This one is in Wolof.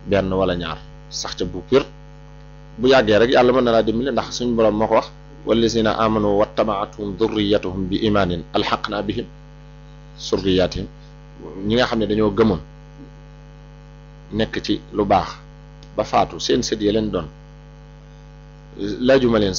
benn wala ñaar sax ca bu pur bu yàggee rek yàlla mën na laa dimbali ndax suñu borom moo ko wax wallazina amanu wattaba'atuhum dhurriyyatuhum bi imanin alhaqna bihim surriyatihim ñi nga xam ne dañoo gëmoon nekk ci lu baax ba faatu seen sët ya leen doon laajuma leen